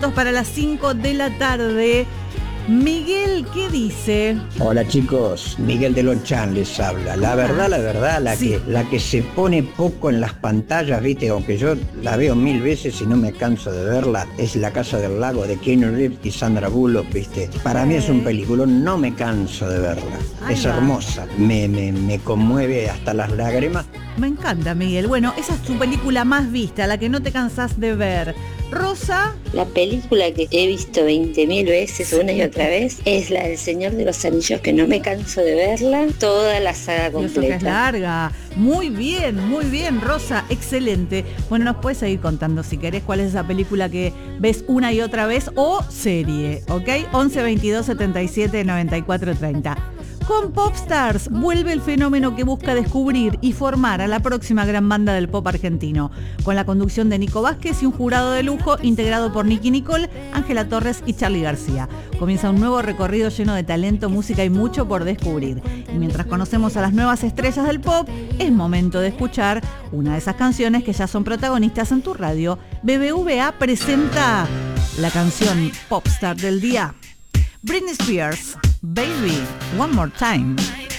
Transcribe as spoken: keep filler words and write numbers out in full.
Para las cinco de la tarde. Miguel, ¿qué dice? Hola chicos, Miguel de Lonchan les habla. La verdad, la verdad, la, sí. que, la que se pone poco en las pantallas, viste, aunque yo la veo mil veces y no me canso de verla, es La Casa del Lago de Keanu Reeves y Sandra Bullock, viste. Para mí es un peliculón, no me canso de verla. Ahí es va. hermosa, me, me, me conmueve hasta las lágrimas. Me encanta, Miguel. Bueno, esa es tu película más vista, la que no te cansás de ver. Rosa. La película que he visto veinte mil veces, una y otra vez, es la del Señor de los Anillos, que no me canso de verla, toda la saga completa. Y eso que es larga. Muy bien, muy bien, Rosa, excelente. Bueno, nos puedes seguir contando si querés cuál es esa película que ves una y otra vez o serie, ¿ok? once veintidós setenta y siete noventa y cuatro treinta. Con Popstars vuelve el fenómeno que busca descubrir y formar a la próxima gran banda del pop argentino, con la conducción de Nico Vázquez y un jurado de lujo integrado por Nicky Nicole, Ángela Torres y Charly García. Comienza un nuevo recorrido lleno de talento, música y mucho por descubrir. Y mientras conocemos a las nuevas estrellas del pop, es momento de escuchar una de esas canciones que ya son protagonistas en tu radio. B B V A presenta la canción Popstar del día. Britney Spears, Baby, One More Time.